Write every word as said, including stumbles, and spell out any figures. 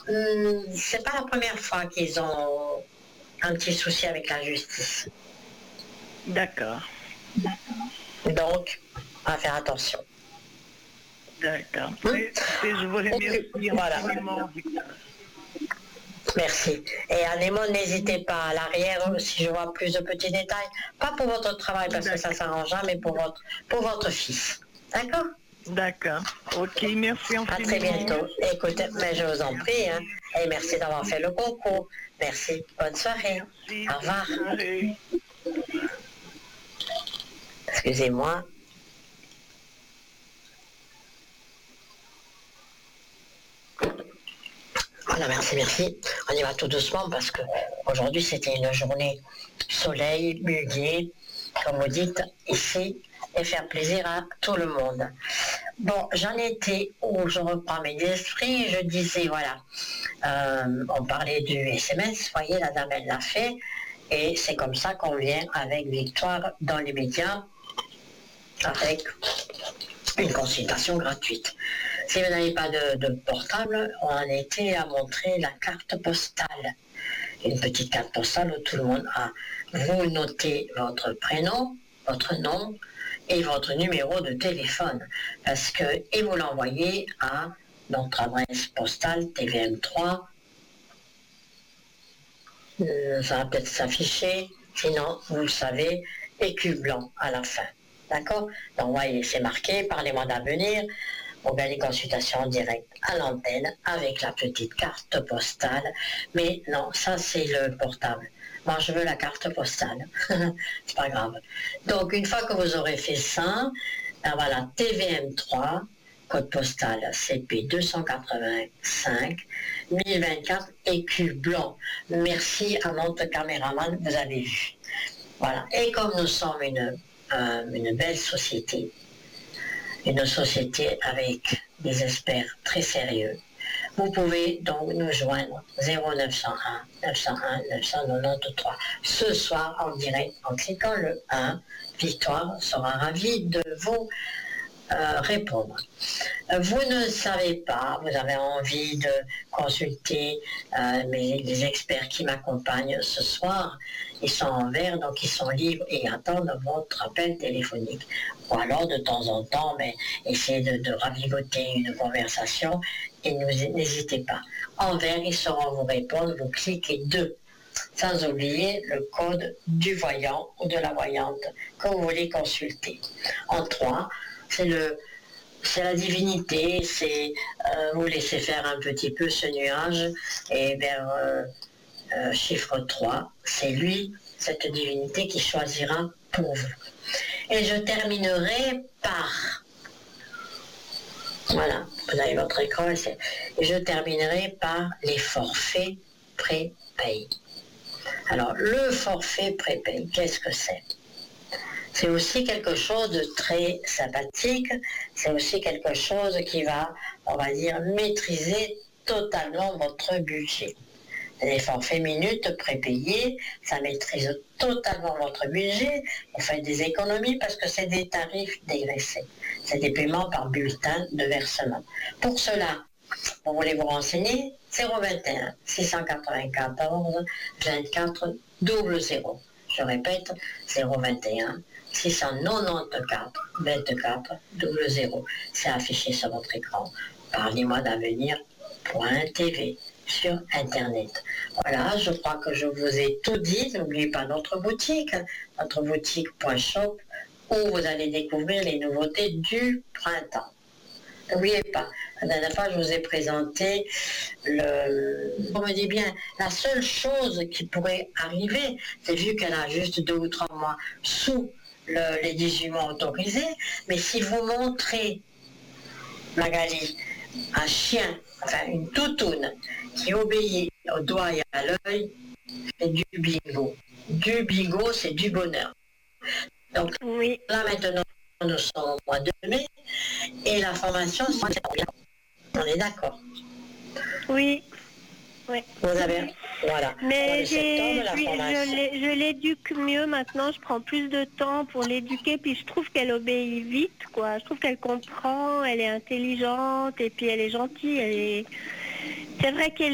hum, c'est pas la première fois qu'ils ont un petit souci avec la justice. D'accord. Donc, à faire attention. D'accord. Hum? Je vous remercie Voilà. infiniment. Merci. Et Anémone, n'hésitez pas à l'arrière, si je vois plus de petits détails, pas pour votre travail parce que ça s'arrangera, mais pour votre, pour votre fils. D'accord? D'accord. Ok, merci infiniment. À très bientôt. Écoutez, mais je vous en prie, hein, et merci d'avoir fait le concours. Merci. Bonne soirée. Merci. Au revoir. Bonne soirée. Excusez-moi. Voilà, merci, merci. On y va tout doucement parce que aujourd'hui c'était une journée soleil, mugué, comme vous dites ici, et faire plaisir à tout le monde. Bon, j'en étais où je reprends mes esprits, je disais, voilà, euh, on parlait du S M S, vous voyez, la dame elle l'a fait, et c'est comme ça qu'on vient avec Victoire dans les médias, avec une consultation gratuite. Si vous n'avez pas de, de portable, on en était à montrer la carte postale. Une petite carte postale où tout le monde a. Vous notez votre prénom, votre nom et votre numéro de téléphone. Parce que, et vous l'envoyez à notre adresse postale T V M trois. Euh, ça va peut-être s'afficher. Sinon, vous le savez, écu blanc à la fin. D'accord? Donc, voyez, c'est marqué, parlez-moi d'avenir. On gagne une consultation en direct à l'antenne avec la petite carte postale. Mais non, ça c'est le portable. Moi je veux la carte postale. C'est pas grave. Donc une fois que vous aurez fait ça, ben voilà, T V M trois, code postal C P deux cent quatre-vingt-cinq, mille vingt-quatre, écu blanc. Merci à notre caméraman, vous avez vu. Voilà. Et comme nous sommes une, euh, une belle société, une société avec des experts très sérieux, vous pouvez donc nous joindre zéro neuf cent un neuf cent un neuf cent quatre-vingt-treize ce soir en direct en cliquant le un. Victoire sera ravie de vous euh, répondre. Vous ne savez pas, vous avez envie de consulter euh, mes, les experts qui m'accompagnent ce soir, ils sont en vert, donc ils sont libres et attendent votre appel téléphonique. Ou alors de temps en temps, mais essayez de, de ravivoter une conversation et n'hésitez pas. En vert, ils sauront vous répondre, vous cliquez deux. Sans oublier le code du voyant ou de la voyante que vous voulez consulter. En trois, c'est le c'est la divinité, c'est euh, vous laissez faire un petit peu ce nuage et vers euh, euh, chiffre trois, c'est lui, cette divinité qui choisira pour vous. Et je terminerai par, voilà, vous avez votre écran, et je terminerai par les forfaits pré-paye. Alors, le forfait pré-paye, qu'est-ce que c'est ? C'est aussi quelque chose de très sympathique, c'est aussi quelque chose qui va, on va dire, maîtriser totalement votre budget. Les forfaits minutes prépayés, ça maîtrise totalement votre budget, vous faites des économies parce que c'est des tarifs dégraissés. C'est des paiements par bulletin de versement. Pour cela, vous voulez vous renseigner, zéro vingt et un six cent quatre-vingt-quatorze vingt-quatre zéro zéro. Je répète, zéro vingt et un six cent quatre-vingt-quatorze vingt-quatre zéro zéro. C'est affiché sur votre écran. Parlez-moi d'avenir point T V sur Internet. Voilà, je crois que je vous ai tout dit. N'oubliez pas notre boutique, notre boutique point shop, où vous allez découvrir les nouveautés du printemps. N'oubliez pas, la dernière fois, je vous ai présenté le... On me dit bien, la seule chose qui pourrait arriver, c'est vu qu'elle a juste deux ou trois mois sous le, les dix-huit mois autorisés, mais si vous montrez, Magali, un chien, enfin une toutoune, qui obéit au doigt et à l'œil, c'est du bingo. Du bingo, c'est du bonheur. Donc oui. Là maintenant, nous sommes au mois de mai, et la formation, c'est... On est d'accord. Oui. Oui. Vous avez... Voilà. Mais j'ai, je, je, je l'éduque mieux maintenant, je prends plus de temps pour l'éduquer, puis je trouve qu'elle obéit vite, quoi. Je trouve qu'elle comprend, elle est intelligente, et puis elle est gentille, elle est... C'est vrai qu'elle